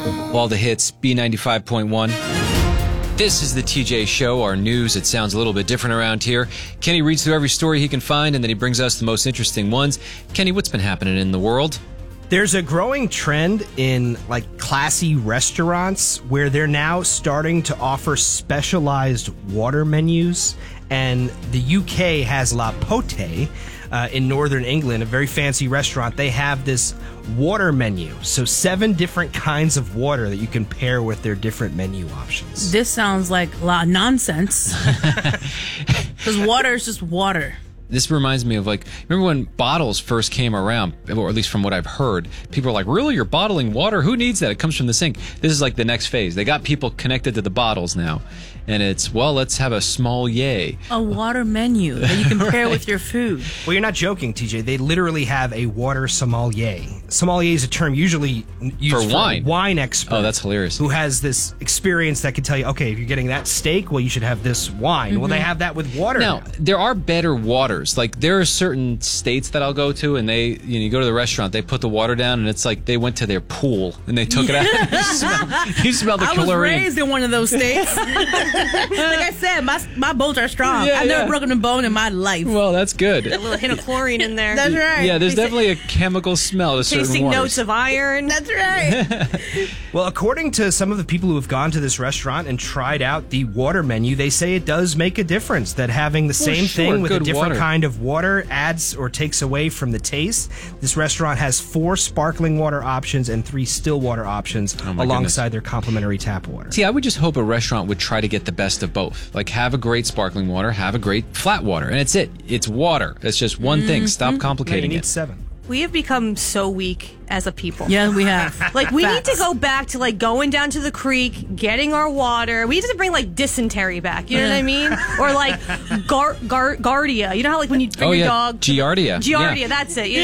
All the hits, B95.1. This is the TJ Show, our news. It sounds a little bit different around here. Kenny reads through every story he can find, and then he brings us the most interesting ones. Kenny, what's been happening in the world? There's a growing trend in classy restaurants where they're now starting to offer specialized water menus. And the UK has La Pote in northern England, a very fancy restaurant. They have this water menu. So 7 different kinds of water that you can pair with their different menu options. This sounds like a lot of nonsense. Because water is just water. This reminds me of, remember when bottles first came around, or at least from what I've heard, people are like, really, you're bottling water? Who needs that? It comes from the sink. This is the next phase. They got people connected to the bottles now. And it's, let's have a small yay. A water menu that you can pair with your food. Well, you're not joking, TJ. They literally have a water sommelier. Sommelier is a term usually used for wine. A wine expert. Oh, that's hilarious. Who has this experience that can tell you, okay, if you're getting that steak, you should have this wine. Mm-hmm. Well, they have that with water. Now, there are better waters. There are certain states that I'll go to, and you go to the restaurant, they put the water down, and it's like they went to their pool, and they took it out. You smell the chlorine. I was raised in one of those states. Like I said, my bones are strong. I've never broken a bone in my life. Well, that's good. A little hint of chlorine in there. That's right. Yeah, there's definitely a chemical smell to certain waters. Tasting notes of iron. That's right. Well, according to some of the people who have gone to this restaurant and tried out the water menu, they say it does make a difference, that having the same thing with a different kind of water adds or takes away from the taste. This restaurant has 4 sparkling water options and 3 still water options alongside their complimentary tap water. See, I would just hope a restaurant would try to get the best of both. Have a great sparkling water, have a great flat water, and it's it. It's water. It's just one thing. Stop complicating you need it. 7. We have become so weak as a people. Yeah, we have. We need to go back to going down to the creek, getting our water. We need to bring dysentery back. You know what I mean? Or Giardia. You know how when you bring your dog. Giardia. Giardia. Yeah. That's it.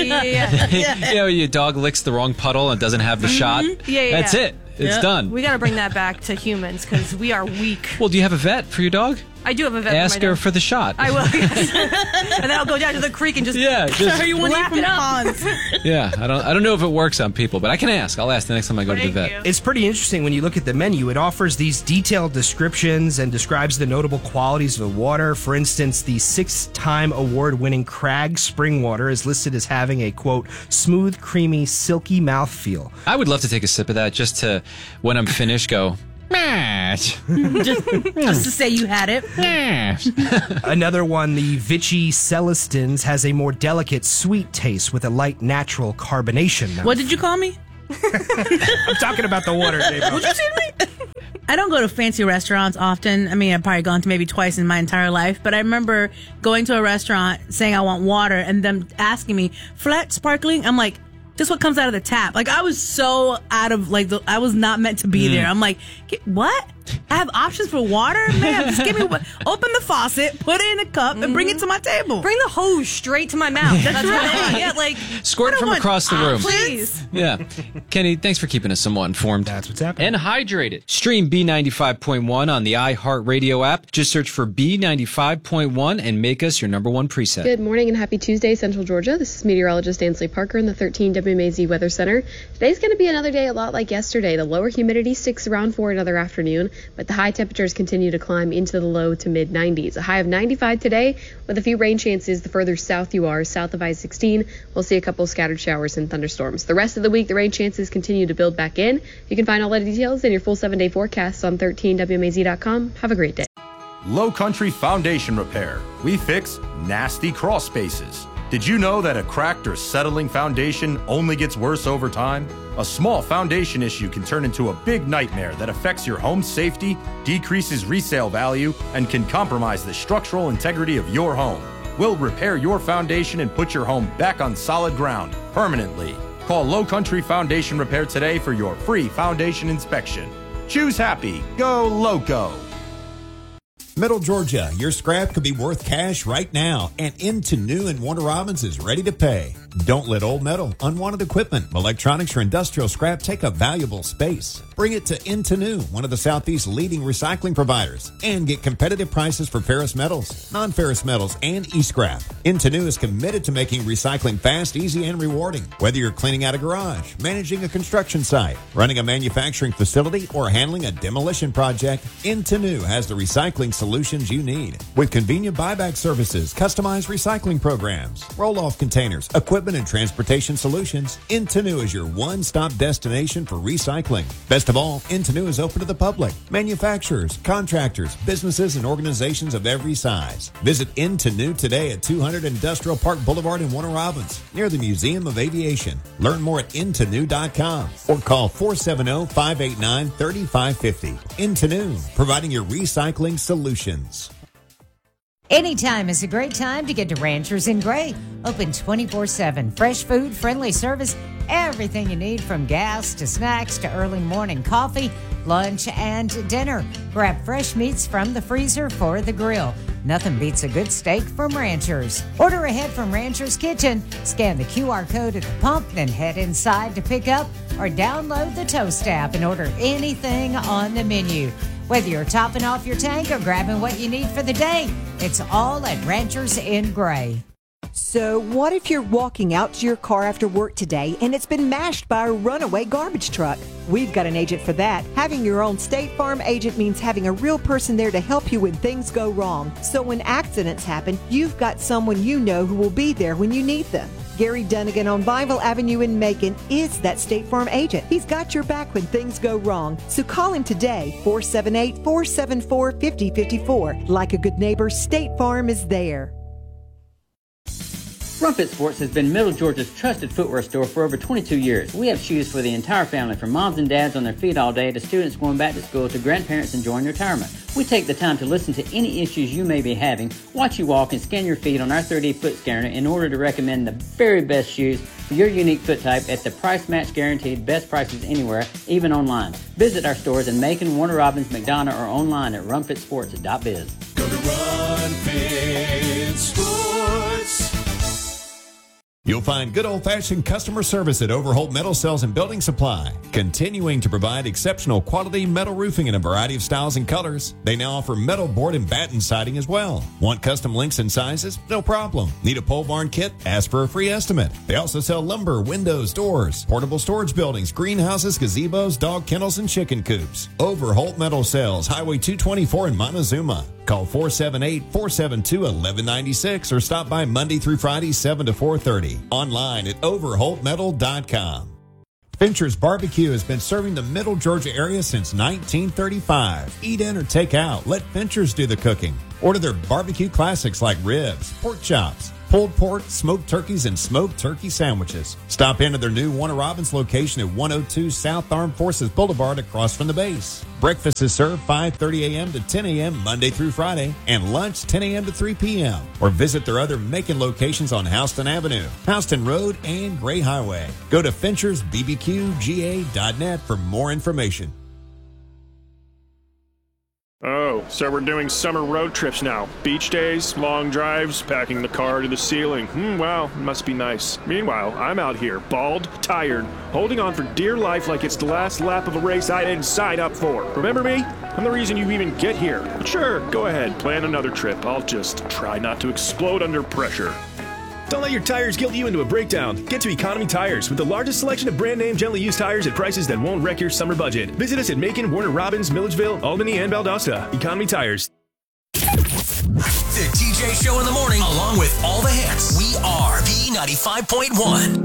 Yeah. Your dog licks the wrong puddle and doesn't have the shot. Yeah. That's it. It's done. We got to bring that back to humans because we are weak. Well, do you have a vet for your dog? I do have a vet. Ask her for the shot. I will. Yes. And then I'll go down to the creek and just are you one wrap it up. Yeah, I don't know if it works on people, but I can ask. I'll ask the next time I go to the vet. It's pretty interesting when you look at the menu. It offers these detailed descriptions and describes the notable qualities of the water. For instance, the 6-time award-winning Crag spring water is listed as having a, quote, smooth, creamy, silky mouthfeel. I would love to take a sip of that just to, when I'm finished, go... just to say you had it. Another one, the Vichy Celestins, has a more delicate, sweet taste with a light, natural carbonation. What did you call me? I'm talking about the water, Dave. Would you see me? I don't go to fancy restaurants often. I mean, I've probably gone to maybe twice in my entire life, but I remember going to a restaurant saying I want water and them asking me, flat, sparkling? I'm like, this is what comes out of the tap. I was so out of, I was not meant to be there. I'm like, what? I have options for water? Man, just give me open the faucet, put it in a cup, and bring it to my table. Bring the hose straight to my mouth. That's right. Yeah, squirt it from across the room. Please. Yeah. Kenny, thanks for keeping us somewhat informed. That's what's happening. And hydrated. Stream B95.1 on the iHeartRadio app. Just search for B95.1 and make us your number 1 preset. Good morning and happy Tuesday, Central Georgia. This is meteorologist Ansley Parker in the 13 WMAZ Weather Center. Today's going to be another day a lot like yesterday. The lower humidity sticks around for another afternoon, but the high temperatures continue to climb into the low to mid 90s. A high of 95 today with a few rain chances the further south you are, south of I-16. We'll see a couple scattered showers and thunderstorms. The rest of the week, the rain chances continue to build back in. You can find all the details in your full 7-day forecasts on 13WMAZ.com. Have a great day. Low Country Foundation Repair. We fix nasty crawl spaces. Did you know that a cracked or settling foundation only gets worse over time? A small foundation issue can turn into a big nightmare that affects your home's safety, decreases resale value, and can compromise the structural integrity of your home. We'll repair your foundation and put your home back on solid ground permanently. Call Low Country Foundation Repair today for your free foundation inspection. Choose happy. Go Loco. Middle Georgia, your scrap could be worth cash right now, and Into New and Warner Robins is ready to pay. Don't let old metal, unwanted equipment, electronics, or industrial scrap take up valuable space. Bring it to Into New, one of the Southeast's leading recycling providers, and get competitive prices for ferrous metals, non-ferrous metals, and e-scrap. Into New is committed to making recycling fast, easy, and rewarding. Whether you're cleaning out a garage, managing a construction site, running a manufacturing facility, or handling a demolition project, Into New has the recycling solutions you need. With convenient buyback services, customized recycling programs, roll-off containers, equipment and transportation solutions, Into New is your one-stop destination for recycling. Best of all, Into New is open to the public, manufacturers, contractors, businesses, and organizations of every size. Visit Into New today at 200 Industrial Park Boulevard in Warner Robins, near the Museum of Aviation. Learn more at intonew.com or call 470-589-3550. Into New, providing your recycling solutions. Anytime is a great time to get to Ranchers in Gray. Open 24/7. Fresh food, friendly service, everything you need from gas to snacks to early morning coffee, lunch, and dinner. Grab fresh meats from the freezer for the grill. Nothing beats a good steak from Ranchers. Order ahead from Ranchers Kitchen. Scan the QR code at the pump, then head inside to pick up or download the Toast app and order anything on the menu. Whether you're topping off your tank or grabbing what you need for the day, it's all at Ranchers in Gray. So what if you're walking out to your car after work today and it's been mashed by a runaway garbage truck? We've got an agent for that. Having your own State Farm agent means having a real person there to help you when things go wrong. So when accidents happen, you've got someone you know who will be there when you need them. Gary Dunnigan on Bible Avenue in Macon is that State Farm agent. He's got your back when things go wrong. So call him today, 478-474-5054. Like a good neighbor, State Farm is there. Rumfit Sports has been Middle Georgia's trusted footwear store for over 22 years. We have shoes for the entire family, from moms and dads on their feet all day to students going back to school to grandparents enjoying retirement. We take the time to listen to any issues you may be having, watch you walk, and scan your feet on our 3D foot scanner in order to recommend the very best shoes for your unique foot type at the price match guaranteed, best prices anywhere, even online. Visit our stores in Macon, Warner Robins, McDonough, or online at runfitsports.biz. Go to Run Fit Sports. You'll find good old-fashioned customer service at Overholt Metal Sales and Building Supply, continuing to provide exceptional quality metal roofing in a variety of styles and colors. They now offer metal board and batten siding as well. Want custom lengths and sizes? No problem. Need a pole barn kit? Ask for a free estimate. They also sell lumber, windows, doors, portable storage buildings, greenhouses, gazebos, dog kennels, and chicken coops. Overholt Metal Sales, Highway 224 in Montezuma. Call 478-472-1196 or stop by Monday through Friday, 7 to 4:30. Online at overholtmetal.com. Fincher's Barbecue has been serving the Middle Georgia area since 1935. Eat in or take out. Let Fincher's do the cooking. Order their barbecue classics like ribs, pork chops, pulled pork, smoked turkeys, and smoked turkey sandwiches. Stop into their new Warner Robins location at 102 South Armed Forces Boulevard across from the base. Breakfast is served 5:30 a.m. to 10 a.m. Monday through Friday, and lunch 10 a.m. to 3 p.m. Or visit their other Macon locations on Houston Avenue, Houston Road, and Gray Highway. Go to FinchersBBQGA.net for more information. Oh, so we're doing summer road trips now. Beach days, long drives, packing the car to the ceiling. Wow, must be nice. Meanwhile, I'm out here, bald, tired, holding on for dear life like it's the last lap of a race I didn't sign up for. Remember me? I'm the reason you even get here. But sure, go ahead, plan another trip. I'll just try not to explode under pressure. Don't let your tires guilt you into a breakdown. Get to Economy Tires with the largest selection of brand name gently used tires at prices that won't wreck your summer budget. Visit us at Macon, Warner Robins, Milledgeville, Albany, and Valdosta. Economy Tires. The TJ Show in the morning, along with all the hits. We are B95.1.